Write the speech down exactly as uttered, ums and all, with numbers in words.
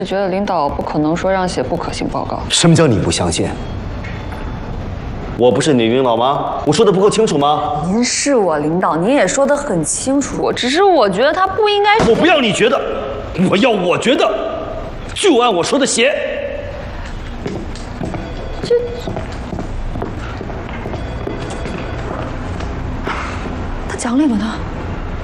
觉得领导不可能说让写不可信报告。 什么叫你不相信？我不是你领导吗？我说的不够清楚吗？ 您是我领导，您也说得很清楚，只是我觉得他不应该。 我不要你觉得，我要我觉得，就按我说的写。 这。 奖励吗他？